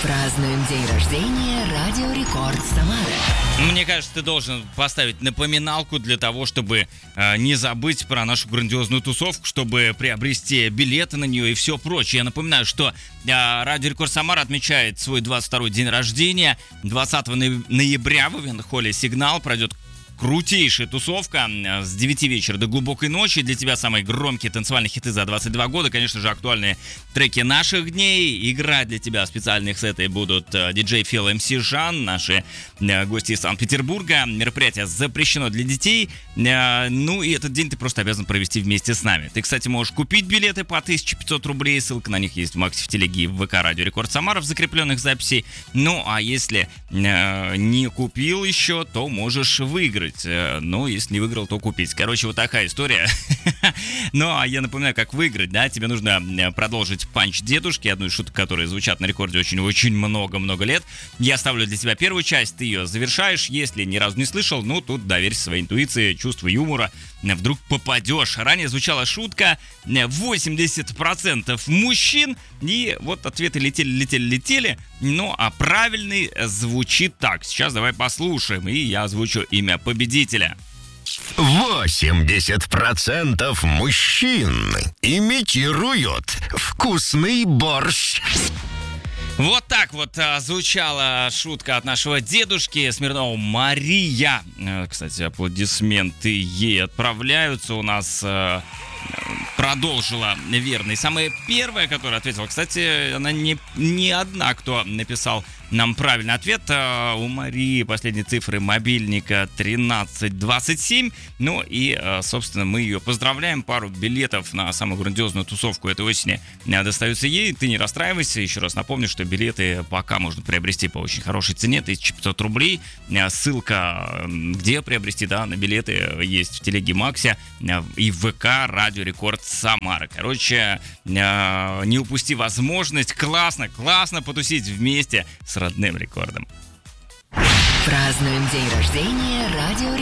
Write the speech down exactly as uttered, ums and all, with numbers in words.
Празднуем день рождения Радио Рекорд Самара. Мне кажется, ты должен поставить напоминалку для того, чтобы э, не забыть про нашу грандиозную тусовку, чтобы приобрести билеты на нее и все прочее. Я напоминаю, что э, Радио Рекорд Самара отмечает свой двадцать второй день рождения. двадцатого ноября в ивент-холле «Сигнал» пройдет крутейшая тусовка с девяти вечера до глубокой ночи. Для тебя самые громкие танцевальные хиты за двадцать два года. Конечно же, актуальные треки наших дней. Играть для тебя специальные сеты будут диджей Фил, эм си Жан, наши гости из Санкт-Петербурга. Мероприятие запрещено для детей. Ну и этот день ты просто обязан провести вместе с нами. Ты, кстати, можешь купить билеты по тысяча пятьсот рублей. Ссылка на них есть в Максе, в телеге и в ВК Радио Рекорд Самара в закрепленных записей. Ну а если не купил еще, то можешь выиграть. Ну, если не выиграл, то купить. Короче, вот такая история. Ну, а я напоминаю, как выиграть, да? Тебе нужно продолжить панч дедушки, одну из шуток, которые звучат на рекорде очень-очень много-много лет. Я ставлю для тебя первую часть, ты ее завершаешь. Если ни разу не слышал, ну, тут доверься своей интуиции, чувству юмора. Вдруг попадешь. Ранее звучала шутка восемьдесят процентов мужчин. И вот ответы летели, летели, летели. Ну, а правильный звучит так. Сейчас давай послушаем, и я озвучу имя победителя. восемьдесят процентов мужчин имитируют вкусный борщ. Вот так вот а, звучала шутка от нашего дедушки Смирнова Мария. Кстати, аплодисменты ей отправляются. У нас а, продолжила верный. Самая первая, которая ответила, кстати, она не, не одна, кто написал нам правильный ответ. У Марии последние цифры мобильника тринадцать двадцать семь. Ну и, собственно, мы ее поздравляем. Пару билетов на самую грандиозную тусовку этой осени достаются ей. Ты не расстраивайся. Еще раз напомню, что билеты пока можно приобрести по очень хорошей цене. тысяча пятьсот рублей. Ссылка, где приобрести, да, на билеты, есть в телеге Максе и в ВК Радио Рекорд Самара. Короче, не упусти возможность классно, классно потусить вместе с родным рекордом. Празднуем день рождения Радио Рекорд.